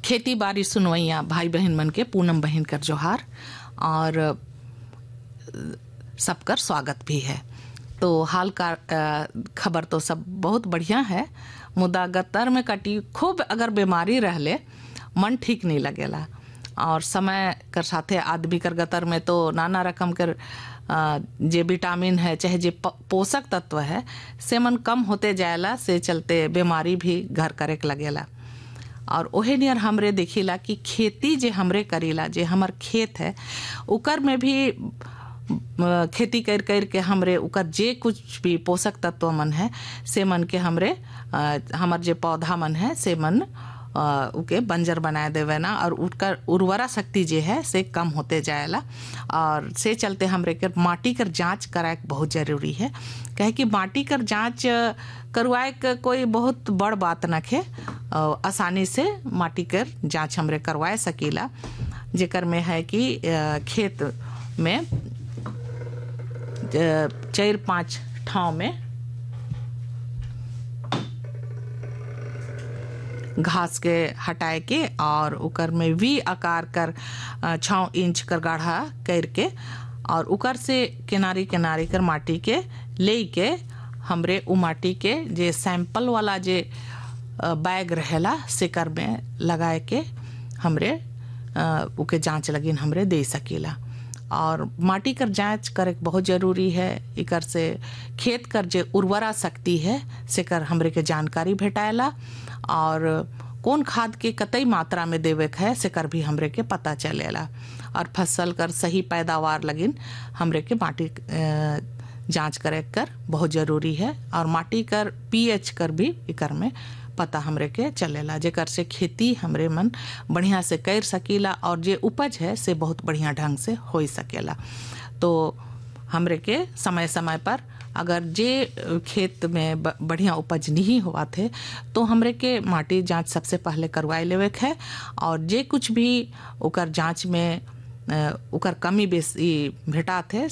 खेती बाड़ी सुनवैया भाई बहन मन के पूनम बहन कर जोहार और सबकर स्वागत भी है। तो हाल का खबर तो सब बहुत बढ़िया है, मुदा गतर में कटी खूब अगर बीमारी रहले मन ठीक नहीं लगेला और समय कर साथे आदमी कर गतर में तो नाना रकम कर जे विटामिन है चाहे जे पोषक तत्व है से मन कम होते जाएला, से चलते बीमारी भी घर करे के लगेला। और ओहे नियर हमरे देखिला कि खेती जे हमरे करीला, जे हमर खेत है उकर में भी खेती कर कर के हमरे उकर जे कुछ भी पोषक तत्व मन है से मन के हमरे हमर जे पौधा मन है से मन उके बंजर बनाए देवे ना, और उनकर उर्वरा शक्ति जे है से कम होते जाएला। और से चलते हमरे के माटी कर जांच कराए बहुत जरूरी है, कहे कि माटी कर जांच करवाए के कोई बहुत बड़ बात न खे, आसानी से माटी कर जांच हमरे करवाए सकीला। जेकर में है कि खेत में 4-5 ठाव में घास के हटाए के और उकर में वी आकार कर 6 इंच कर गाढ़ा करके और उकर से किनारी किनारी कर माटी के ले के हमरे उ माटी के जे सैंपल वाला जे बैग रहेला से कर में लगाए के हमरे उके जांच लगिन हमरे दे सकीला। और माटी कर जांच करे बहुत जरूरी है, इकर से खेत कर जे उर्वरा शक्ति है से कर हमरे के जानकारी भेटाएला और कौन खाद के कतई मात्रा में देवे है से कर भी हमरे के पता चलेला। और फसल कर सही पैदावार लगिन हमरे के माटी जांच करे कर बहुत जरूरी है। और माटी कर पीएच कर भी इकर में पता हमरे के चलेला, जेकर से खेती हमरे मन बढ़िया से कर सकीला और जे उपज है से बहुत बढ़िया ढंग से हो सकेला। तो हमरे के समय समय पर अगर जे खेत में बढ़िया उपज नहीं हुआ थे तो हमरे के माटी जांच सबसे पहले करवाए लेवे है। और जे कुछ भी उकर जांच में उकर कमी बेसी भेटा थे